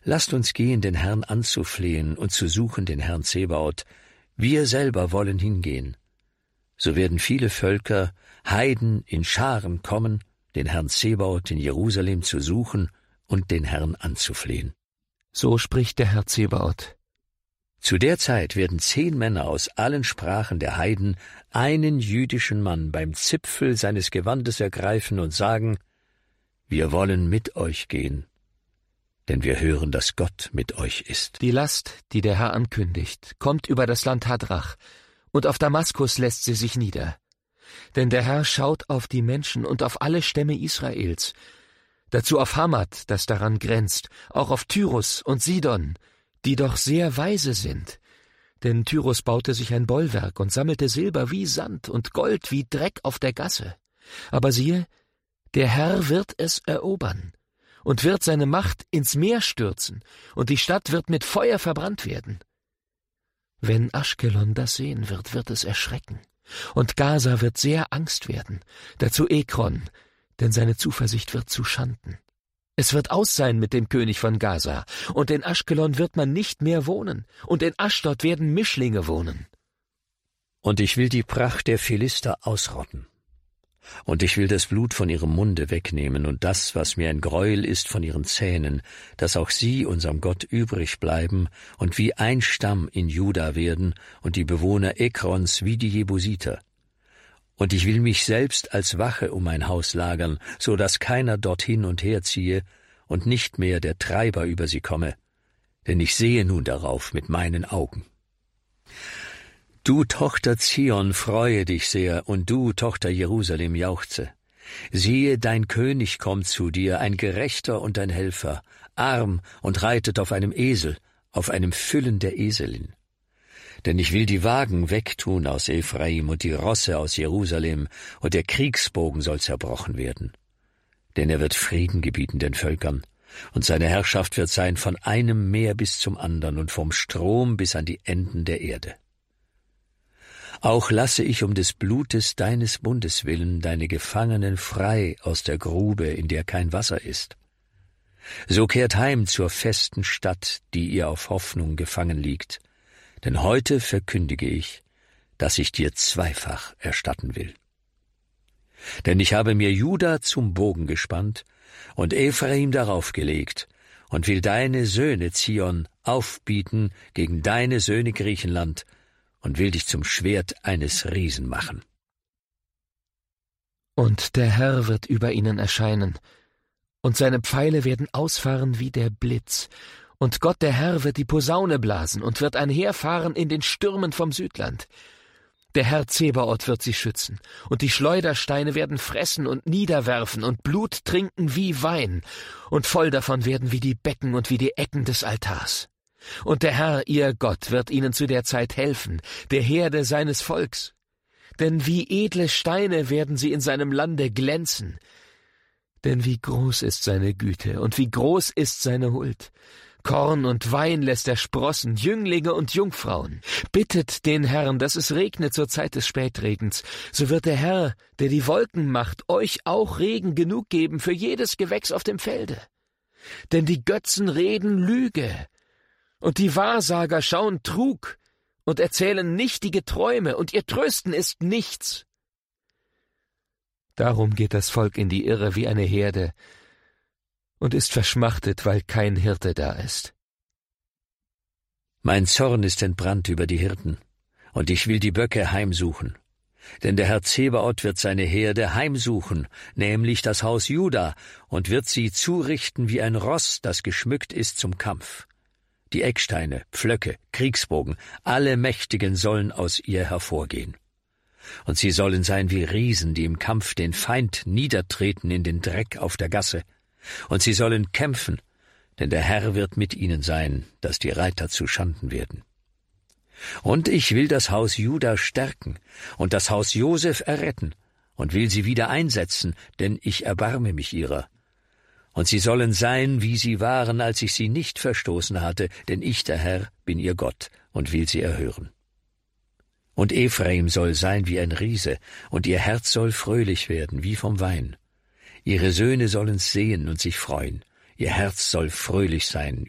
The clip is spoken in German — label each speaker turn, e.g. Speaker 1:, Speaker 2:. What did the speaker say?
Speaker 1: lasst uns gehen, den Herrn anzuflehen und zu suchen den Herrn Zebaoth. Wir selber wollen hingehen. So werden viele Völker, Heiden in Scharen kommen, den Herrn Zebaoth in Jerusalem zu suchen und den Herrn anzuflehen.
Speaker 2: So spricht der Herr Zebaoth.
Speaker 1: Zu der Zeit werden 10 Männer aus allen Sprachen der Heiden einen jüdischen Mann beim Zipfel seines Gewandes ergreifen und sagen: Wir wollen mit euch gehen, denn wir hören, dass Gott mit euch ist.
Speaker 2: Die Last, die der Herr ankündigt, kommt über das Land Hadrach, und auf Damaskus lässt sie sich nieder. Denn der Herr schaut auf die Menschen und auf alle Stämme Israels, dazu auf Hamat, das daran grenzt, auch auf Tyrus und Sidon, die doch sehr weise sind. Denn Tyrus baute sich ein Bollwerk und sammelte Silber wie Sand und Gold wie Dreck auf der Gasse. Aber siehe, der Herr wird es erobern und wird seine Macht ins Meer stürzen, und die Stadt wird mit Feuer verbrannt werden. Wenn Aschkelon das sehen wird, wird es erschrecken, und Gaza wird sehr Angst werden, dazu Ekron, denn seine Zuversicht wird zu Schanden. Es wird aus sein mit dem König von Gaza, und in Aschkelon wird man nicht mehr wohnen, und in Aschdod werden Mischlinge wohnen.
Speaker 1: Und ich will die Pracht der Philister ausrotten. Und ich will das Blut von ihrem Munde wegnehmen und das, was mir ein Greuel ist, von ihren Zähnen, dass auch sie unserem Gott übrig bleiben und wie ein Stamm in Juda werden und die Bewohner Ekrons wie die Jebusiter. Und ich will mich selbst als Wache um mein Haus lagern, so dass keiner dort hin und her ziehe und nicht mehr der Treiber über sie komme, denn ich sehe nun darauf mit meinen Augen. Du, Tochter Zion, freue dich sehr, und du, Tochter Jerusalem, jauchze. Siehe, dein König kommt zu dir, ein Gerechter und ein Helfer, arm und reitet auf einem Esel, auf einem Füllen der Eselin. Denn ich will die Wagen wegtun aus Ephraim und die Rosse aus Jerusalem, und der Kriegsbogen soll zerbrochen werden. Denn er wird Frieden gebieten den Völkern, und seine Herrschaft wird sein von einem Meer bis zum andern und vom Strom bis an die Enden der Erde. Auch lasse ich um des Blutes deines Bundes willen deine Gefangenen frei aus der Grube, in der kein Wasser ist. So kehrt heim zur festen Stadt, die ihr auf Hoffnung gefangen liegt. Denn heute verkündige ich, dass ich dir zweifach erstatten will. Denn ich habe mir Juda zum Bogen gespannt und Ephraim darauf gelegt und will deine Söhne, Zion, aufbieten gegen deine Söhne, Griechenland, und will dich zum Schwert eines Riesen machen.
Speaker 2: Und der Herr wird über ihnen erscheinen, und seine Pfeile werden ausfahren wie der Blitz, und Gott der Herr wird die Posaune blasen und wird einherfahren in den Stürmen vom Südland. Der Herr Zebaoth wird sie schützen, und die Schleudersteine werden fressen und niederwerfen und Blut trinken wie Wein, und voll davon werden wie die Becken und wie die Ecken des Altars. Und der Herr, ihr Gott, wird ihnen zu der Zeit helfen, der Herde seines Volks. Denn wie edle Steine werden sie in seinem Lande glänzen. Denn wie groß ist seine Güte und wie groß ist seine Huld. Korn und Wein lässt er sprossen, Jünglinge und Jungfrauen. Bittet den Herrn, dass es regne zur Zeit des Spätregens. So wird der Herr, der die Wolken macht, euch auch Regen genug geben für jedes Gewächs auf dem Felde. Denn die Götzen reden Lüge, und die Wahrsager schauen Trug und erzählen nichtige Träume, und ihr Trösten ist nichts. Darum geht das Volk in die Irre wie eine Herde und ist verschmachtet, weil kein Hirte da ist.
Speaker 1: Mein Zorn ist entbrannt über die Hirten, und ich will die Böcke heimsuchen. Denn der Herr Zebaoth wird seine Herde heimsuchen, nämlich das Haus Juda, und wird sie zurichten wie ein Ross, das geschmückt ist zum Kampf. Die Ecksteine, Pflöcke, Kriegsbogen, alle Mächtigen sollen aus ihr hervorgehen. Und sie sollen sein wie Riesen, die im Kampf den Feind niedertreten in den Dreck auf der Gasse. Und sie sollen kämpfen, denn der Herr wird mit ihnen sein, dass die Reiter zu Schanden werden. Und ich will das Haus Juda stärken und das Haus Josef erretten und will sie wieder einsetzen, denn ich erbarme mich ihrer. Und sie sollen sein, wie sie waren, als ich sie nicht verstoßen hatte, denn ich, der Herr, bin ihr Gott und will sie erhören. Und Ephraim soll sein wie ein Riese, und ihr Herz soll fröhlich werden, wie vom Wein. Ihre Söhne sollen's sehen und sich freuen, ihr Herz soll fröhlich sein